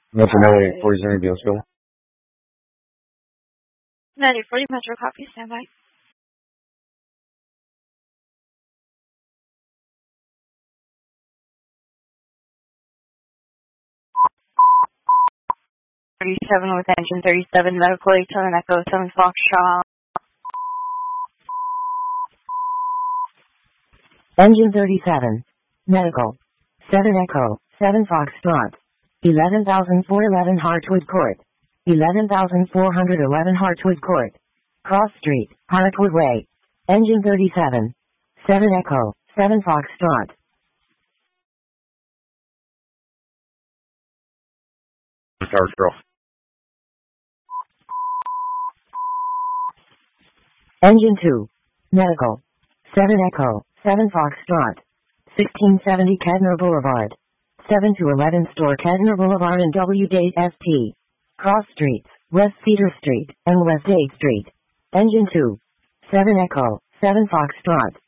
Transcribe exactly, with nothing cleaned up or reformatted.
That's another forty-seven Biosville. ninety forty Metro copy, standby. thirty-seven with engine thirty-seven, medical eight seven Echo seven Foxtrot. Engine thirty-seven, medical, seven Echo, seven Foxtrot, eleven thousand four hundred eleven Hartwood Court, eleven thousand four hundred eleven Hartwood Court, Cross Street, Hartwood Way, engine thirty-seven, seven Echo, seven Foxtrot. Tower Girl. Engine two, medical, seven Echo, seven Foxtrot, sixteen seventy Kedner Boulevard, seven to eleven Store Kedner Boulevard and W Gate S T, Cross Streets, West Cedar Street, and West eighth Street, engine two, seven Echo, seven Foxtrot.